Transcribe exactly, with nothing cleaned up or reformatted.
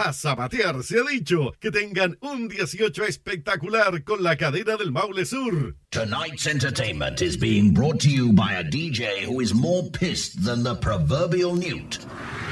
A zapatear se ha dicho. Que tengan un dieciocho espectacular con la cadena del Maule Sur. Tonight's entertainment is being brought to you by a D J who is more pissed than the proverbial newt.